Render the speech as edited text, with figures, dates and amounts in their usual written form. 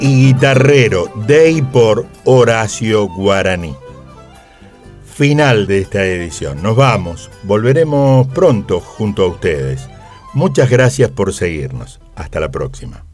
y guitarrero de y por Horacio Guaraní. Final de esta edición. Nos vamos. Volveremos pronto junto a ustedes. Muchas gracias por seguirnos. Hasta la próxima.